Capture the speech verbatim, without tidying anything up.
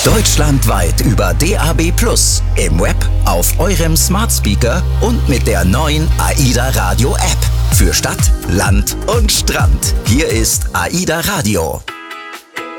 Deutschlandweit über D A B plus, im Web, auf eurem Smart Speaker und mit der neuen AIDA Radio App. Für Stadt, Land und Strand. Hier ist AIDA Radio.